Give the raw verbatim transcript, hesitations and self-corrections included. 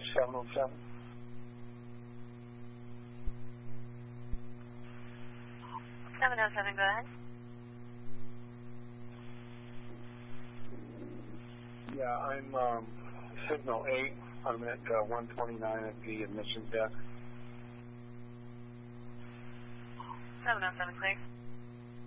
seven oh seven. seven oh seven, go ahead. Yeah, I'm um, signal eight. I'm at uh, one twenty-nine at the admissions desk. seven oh seven, clear.